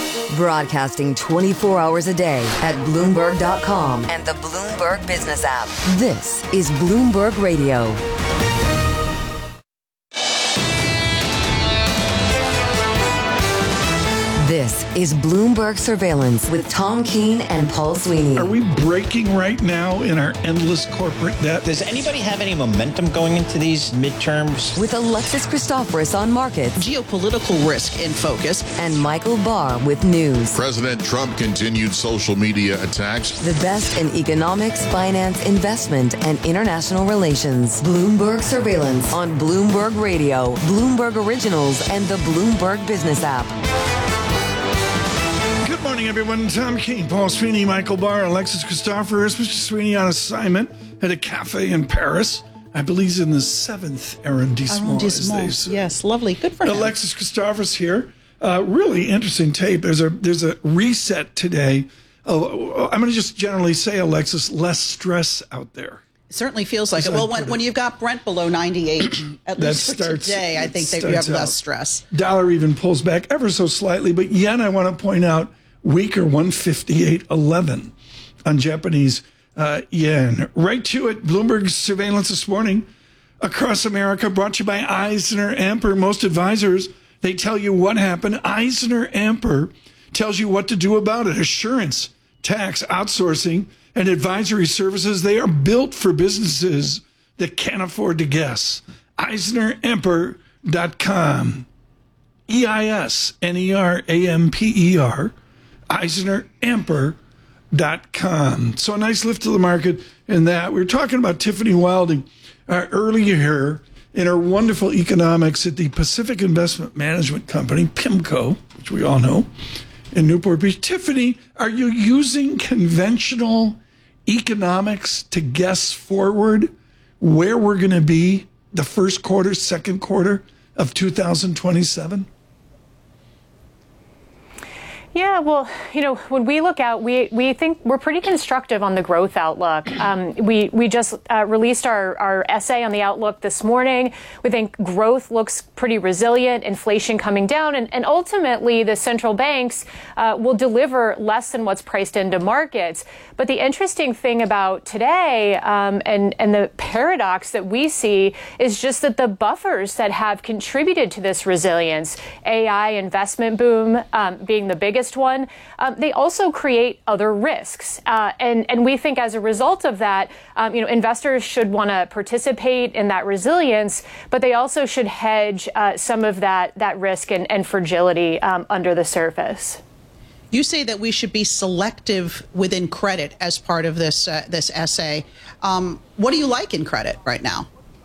Broadcasting 24 hours a day at Bloomberg.com and the Bloomberg Business app. This is Bloomberg Radio. This is Bloomberg Surveillance with Tom Keene and Paul Sweeney. Are we breaking right now in our endless corporate debt? Does anybody have any momentum going into these midterms? With Alexis Christoforous on markets. Geopolitical risk in focus. And Michael Barr with news. President Trump continued social media attacks. The best in economics, finance, investment, and international relations. Bloomberg Surveillance on Bloomberg Radio, Bloomberg Originals, and the Bloomberg Business app. Good morning, everyone. Tom Keene, Paul Sweeney, Michael Barr, Alexis Christoforous. Mr. Sweeney on assignment at a cafe in Paris. I believe he's in the 7th arrondissement. Yes, lovely. Good for him. Alexis Christoforous here. Really interesting tape. There's a reset today. I'm going to just generally say, Alexis, less stress out there. It certainly feels like it. Well, when you've got Brent below 98, at least for today, I think that you have less stress. Dollar even pulls back ever so slightly, but yen, I want to point out, weaker 158.11 on Japanese yen. Right to it, Bloomberg Surveillance this morning across America, brought to you by EisnerAmper. Most advisors, they tell you what happened. EisnerAmper tells you what to do about it. Assurance, tax, outsourcing, and advisory services, they are built for businesses that can't afford to guess. EisnerAmper.com. EisnerAmper. EisnerAmper.com. So a nice lift to the market in that. We were talking about Tiffany Wilding earlier here in her wonderful economics at the Pacific Investment Management Company, PIMCO, which we all know, in Newport Beach. Tiffany, are you using conventional economics to guess forward where we're going to be the first quarter, second quarter of 2027? Yeah, well, when we look out, we think we're pretty constructive on the growth outlook. We just released our essay on the outlook this morning. We think growth looks pretty resilient, inflation coming down, and ultimately the central banks will deliver less than what's priced into markets. But the interesting thing about today and the paradox that we see is just that the buffers that have contributed to this resilience, AI investment boom being the biggest one, they also create other risks. And we think as a result of that, investors should want to participate in that resilience, but they also should hedge some of that risk and fragility under the surface. You say that we should be selective within credit as part of this essay. What do you like in credit right now?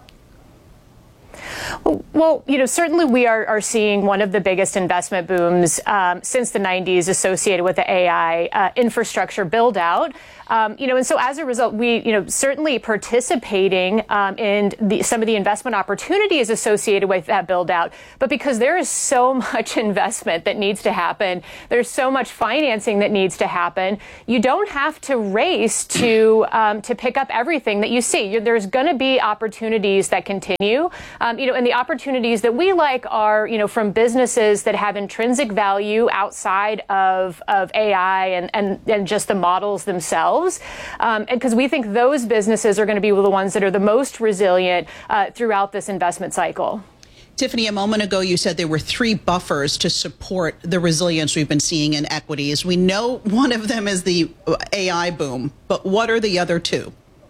Well, certainly we are seeing one of the biggest investment booms since the 90s associated with the AI infrastructure build out. And so as a result, we, certainly participating in some of the investment opportunities associated with that build out. But because there is so much investment that needs to happen, there's so much financing that needs to happen, you don't have to race to pick up everything that you see. There's going to be opportunities that continue, and the opportunities that we like are, from businesses that have intrinsic value outside of AI and just the models themselves. And because we think those businesses are going to be the ones that are the most resilient throughout this investment cycle. Tiffany, a moment ago, you said there were 3 buffers to support the resilience we've been seeing in equities. We know one of them is the AI boom, but what are the other 2?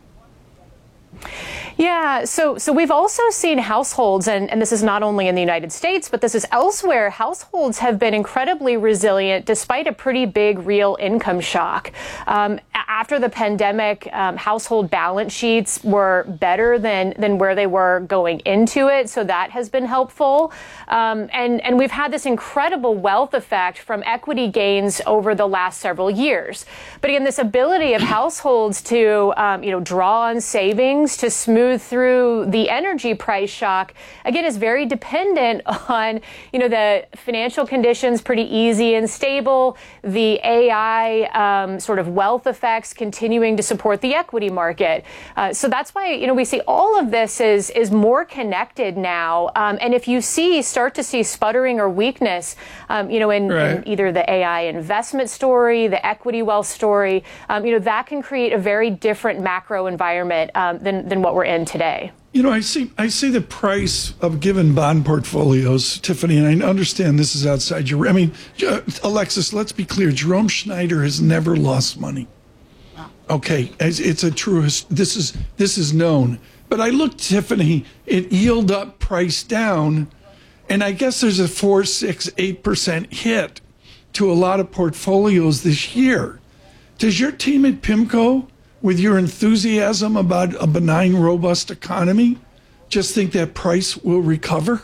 Yeah, so we've also seen households, and this is not only in the United States, but this is elsewhere. Households have been incredibly resilient despite a pretty big real income shock. After the pandemic, household balance sheets were better than where they were going into it, so that has been helpful. And we've had this incredible wealth effect from equity gains over the last several years. But again, this ability of households to draw on savings to smooth through the energy price shock, again, is very dependent on, the financial conditions pretty easy and stable, the AI sort of wealth effect FX continuing to support the equity market. So that's why, we see all of this is more connected now. And if you start to see sputtering or weakness, in either the AI investment story, the equity wealth story, that can create a very different macro environment than what we're in today. I see the price of given bond portfolios, Tiffany, and I understand this is outside your. Alexis, let's be clear. Jerome Schneider has never lost money. Okay, it's a true. This is known. But I looked, Tiffany, it yield up, price down, and I guess there's a 4, 6, 8% hit to a lot of portfolios this year. Does your team at PIMCO, with your enthusiasm about a benign, robust economy, just think that price will recover?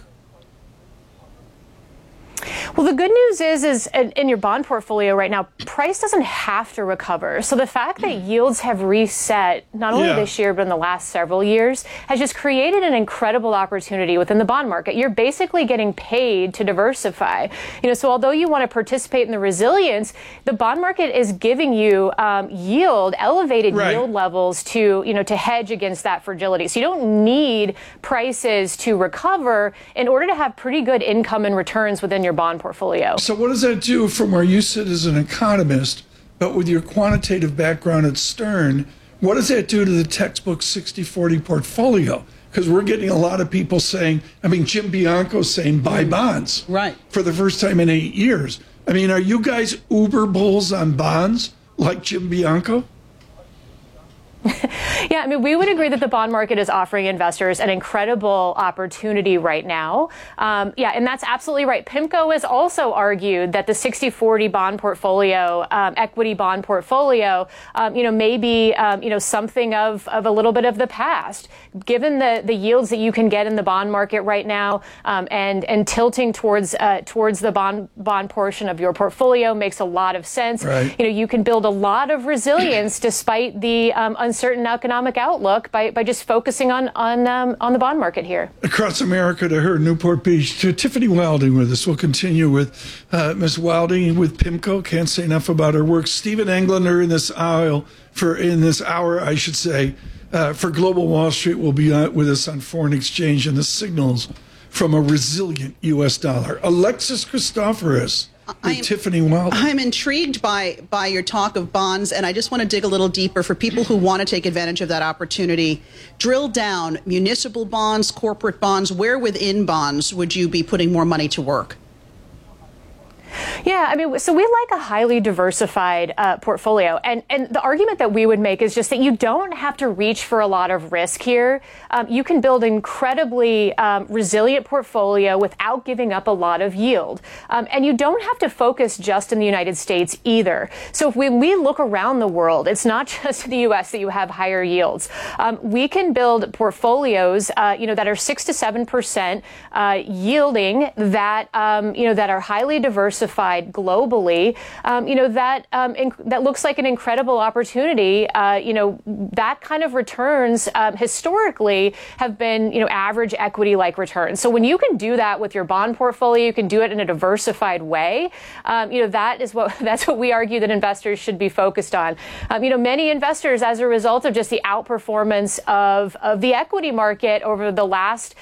Well, the good news is in your bond portfolio right now, price doesn't have to recover. So the fact that yields have reset, not only this year, but in the last several years, has just created an incredible opportunity within the bond market. You're basically getting paid to diversify. So although you want to participate in the resilience, the bond market is giving you elevated yield levels to hedge against that fragility. So you don't need prices to recover in order to have pretty good income and returns within your bond portfolio. So what does that do from where you sit as an economist, but with your quantitative background at Stern, what does that do to the textbook 60-40 portfolio? Because we're getting a lot of people saying, Jim Bianco saying buy bonds for the first time in 8 years. Are you guys uber bulls on bonds like Jim Bianco? Yeah, we would agree that the bond market is offering investors an incredible opportunity right now. And that's absolutely right. PIMCO has also argued that the 60-40 bond portfolio, equity bond portfolio, may be, something of a little bit of the past. Given the yields that you can get in the bond market right now, and tilting towards the bond portion of your portfolio makes a lot of sense. Right. You can build a lot of resilience despite the uncertain economic outlook by just focusing on the bond market here. Across America to her, Newport Beach, to Tiffany Wilding with us. We'll continue with Ms. Wilding with PIMCO. Can't say enough about her work. Stephen Englander in this hour, for Global Wall Street will be with us on foreign exchange and the signals from a resilient U.S. dollar. Alexis Christoforous. Tiffany Wilding. I'm intrigued by your talk of bonds, and I just want to dig a little deeper for people who want to take advantage of that opportunity. Drill down, municipal bonds, corporate bonds, where within bonds would you be putting more money to work? Yeah, so we like a highly diversified portfolio. And the argument that we would make is just that you don't have to reach for a lot of risk here. You can build an incredibly resilient portfolio without giving up a lot of yield. And you don't have to focus just in the United States either. So when we look around the world, it's not just in the U.S. that you have higher yields. We can build portfolios, that are 6 to 7% yielding that are highly diversified globally, that looks like an incredible opportunity. That kind of returns historically have been, average equity-like returns. So when you can do that with your bond portfolio, you can do it in a diversified way. That's what we argue that investors should be focused on. Many investors, as a result of just the outperformance of the equity market over the last